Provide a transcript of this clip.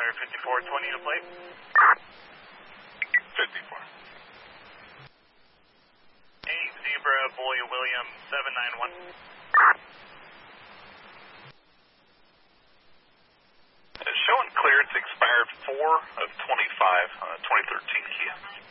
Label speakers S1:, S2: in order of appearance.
S1: clear 5420 to plate.
S2: 54.
S1: 8 Zebra Boy William 791.
S2: Showing clearance expired 4 of 25 on a 2013 Kia.